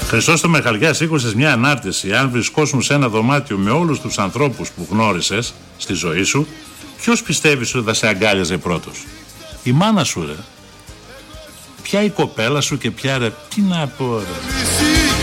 Χρυσόστο Μεχαριάς, σήκωσες μια ανάρτηση. Αν βρισκόσουν σε ένα δωμάτιο με όλους τους ανθρώπους που γνώρισες στη ζωή σου, ποιος πιστεύεις ότι θα σε αγκάλιαζε πρώτος? Η μάνα σου, ρε. Ποια η κοπέλα σου και ποια, ρε. Τι να πω, ρε.